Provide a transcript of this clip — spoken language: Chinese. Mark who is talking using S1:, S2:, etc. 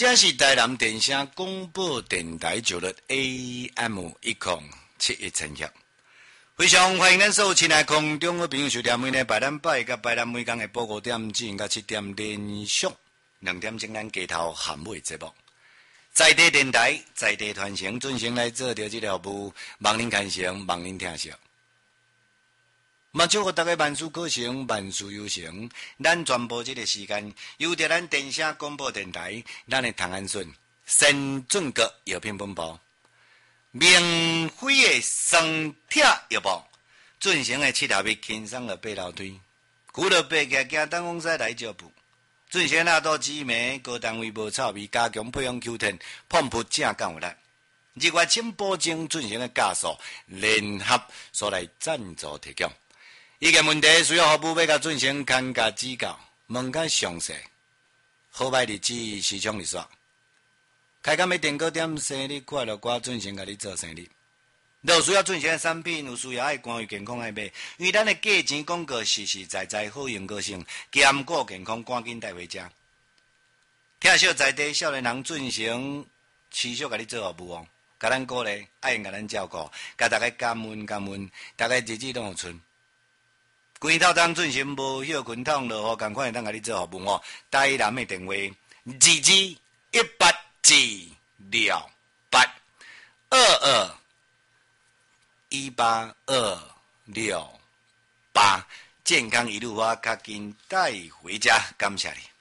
S1: 这是台南电声广播电台九六 AM1071千赫，非常欢迎咱所有亲爱空中的朋友收听每日拜甲拜每工的报5点至到7点连续2点钟咱街头含尾节目。在地电台，在地传承，准成来做着这个服务，望您看成，望您听惜。嘛，祝福大家万事可成，万事有成。咱全部这个时间，由着咱电声广播电台，咱的唐安顺、先准国药品本部，明辉的双铁药部，准成的7头米轻松的8楼堆，古老白家行东风西来脚步。准成纳多紫梅高单位无臭味，加强培养 Q10， 碰扑正干有力。日月清保证准成的加速联合所来赞助提供。意见问题需要服务要甲准成看甲指教，问较详细。好歹日子时常日刷，开工要订购点生日快乐歌，准成甲你做生日。有需要准成的产品，有需要爱关于健康爱买，因为咱的价钱广告实实在在好用个性，兼顾健康，赶紧带回家。听小在地少年人准成，持续甲你做服务哦，甲咱鼓励，爱用甲咱照顾，甲大家感恩，大家日子拢有春。规套当准成无休困痛落雨，赶快当甲你做服务哦。台南的电话2218268268，健康一路花，较紧带回家，感谢你。